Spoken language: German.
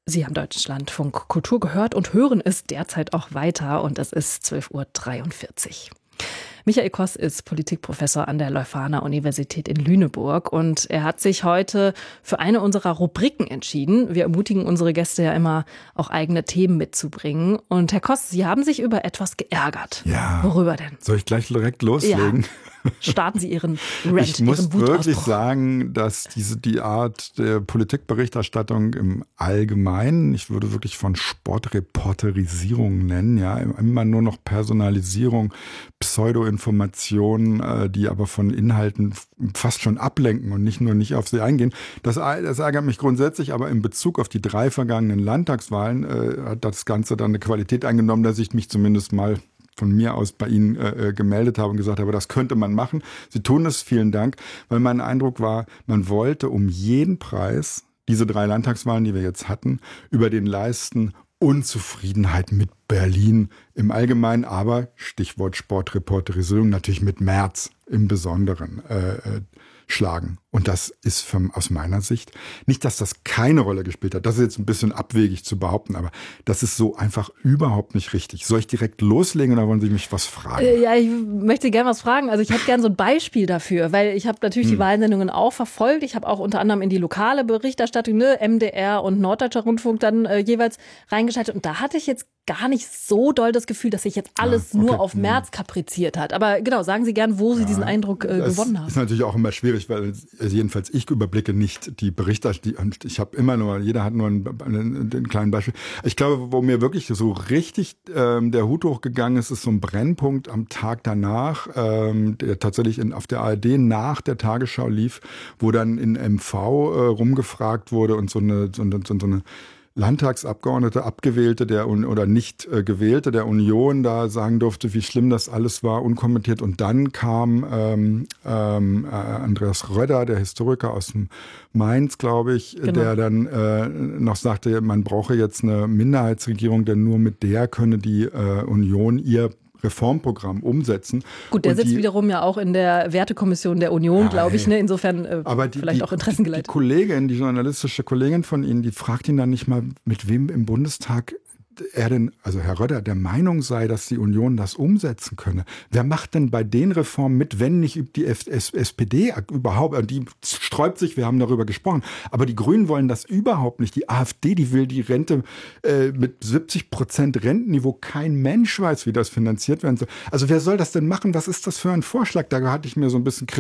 Sie haben Deutschlandfunk Kultur gehört und hören es derzeit auch weiter und es ist 12:43 Uhr. Michael Koss ist Politikprofessor an der Leuphana Universität in Lüneburg und er hat sich heute für eine unserer Rubriken entschieden. Wir ermutigen unsere Gäste ja immer, auch eigene Themen mitzubringen. Und Herr Koss, Sie haben sich über etwas geärgert. Ja. Worüber denn? Soll ich gleich direkt loslegen? Ja. Starten Sie Ihren Rant, Ich muss Ihren Wutausbruch. wirklich sagen, dass die Art der Politikberichterstattung im Allgemeinen, ich würde wirklich von Sportreporterisierung nennen, ja, immer nur noch Personalisierung, Pseudoinformationen, die aber von Inhalten fast schon ablenken und nicht auf sie eingehen. Das ärgert mich grundsätzlich, aber in Bezug auf die 3 vergangenen Landtagswahlen hat das Ganze dann eine Qualität eingenommen, dass ich mich zumindest mal von mir aus bei Ihnen gemeldet habe und gesagt habe, das könnte man machen. Sie tun es, vielen Dank, weil mein Eindruck war, man wollte um jeden Preis diese 3 Landtagswahlen, die wir jetzt hatten, über den Leisten Unzufriedenheit mit Berlin im Allgemeinen, aber Stichwort Sportreporterisierung natürlich mit Merz im Besonderen schlagen. Und das ist aus meiner Sicht, nicht, dass das keine Rolle gespielt hat, das ist jetzt ein bisschen abwegig zu behaupten, aber das ist so einfach überhaupt nicht richtig. Soll ich direkt loslegen oder wollen Sie mich was fragen? Ja, ich möchte gerne was fragen. Also ich hätte gerne so ein Beispiel dafür, weil ich habe natürlich die Wahlsendungen auch verfolgt. Ich habe auch unter anderem in die lokale Berichterstattung, MDR und Norddeutscher Rundfunk dann jeweils reingeschaltet. Und da hatte ich jetzt gar nicht so doll das Gefühl, dass sich jetzt alles nur auf Merz kapriziert hat. Aber genau, sagen Sie gern, wo Sie diesen Eindruck gewonnen haben. Das ist natürlich auch immer schwierig, weil jedenfalls ich überblicke nicht die Berichterstattung. Und ich habe jeder hat nur einen kleinen Beispiel. Ich glaube, wo mir wirklich so richtig der Hut hochgegangen ist, ist so ein Brennpunkt am Tag danach, der tatsächlich auf der ARD nach der Tagesschau lief, wo dann in MV rumgefragt wurde und so eine Landtagsabgeordnete, Abgewählte oder nicht Gewählte der Union da sagen durfte, wie schlimm das alles war, unkommentiert. Und dann kam Andreas Röder, der Historiker aus dem Mainz, glaube ich, genau, der dann noch sagte, man brauche jetzt eine Minderheitsregierung, denn nur mit der könne die Union ihr Reformprogramm umsetzen. Gut, der sitzt wiederum ja auch in der Wertekommission der Union, glaube ich. Ne? Insofern vielleicht auch interessengeleitet. Die journalistische Kollegin von Ihnen, die fragt ihn dann nicht mal, mit wem im Bundestag er denn, also Herr Röder, der Meinung sei, dass die Union das umsetzen könne. Wer macht denn bei den Reformen mit, wenn nicht die SPD überhaupt? Die sträubt sich, wir haben darüber gesprochen. Aber die Grünen wollen das überhaupt nicht. Die AfD, die will die Rente mit 70% Rentenniveau. Kein Mensch weiß, wie das finanziert werden soll. Also wer soll das denn machen? Was ist das für ein Vorschlag? Da hatte ich mir so ein bisschen